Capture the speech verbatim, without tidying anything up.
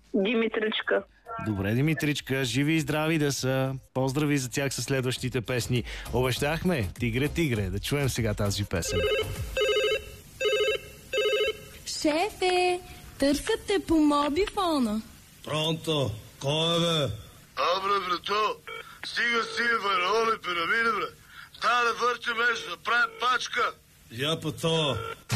Димитричка. Добре, Димитричка, живи и здрави да са. Поздрави за тях със следващите песни. Обещахме, тигре, тигре, да чуем сега тази песен. Шефе, търсят те по мобифона. Пронто, кой е, бе? А, бре, брато, стига си фараони пирамиди, бре. Та да върче беше, да прави пачка. Я по то.